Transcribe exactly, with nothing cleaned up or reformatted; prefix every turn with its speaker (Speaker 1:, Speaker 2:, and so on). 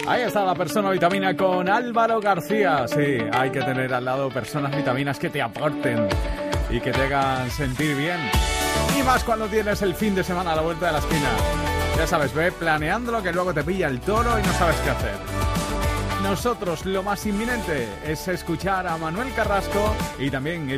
Speaker 1: Ahí está la persona vitamina con Álvaro García. Sí, hay que tener al lado personas vitaminas que te aporten y que te hagan sentir bien. Y más cuando tienes el fin de semana a la vuelta de la esquina. Ya sabes, ve planeándolo, que luego te pilla el toro y no sabes qué hacer. Nosotros lo más inminente es escuchar a Manuel Carrasco y también